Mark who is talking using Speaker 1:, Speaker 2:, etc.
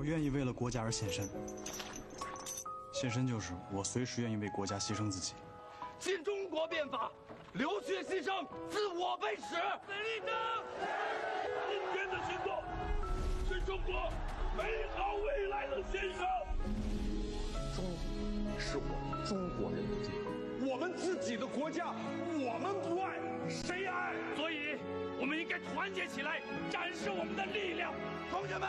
Speaker 1: 愿意为了国家而献身，献身就是我随时愿意为国家牺牲自己。
Speaker 2: 新中国变法，流血牺牲，自我为始。奋力争！今天的行动是中国美好未来的献上。
Speaker 3: 中国是我们中国人的地方，
Speaker 4: 我们自己的国家，我们不爱，谁爱？
Speaker 2: 所以，我们应该团结起来，展示我们的力量。同学们！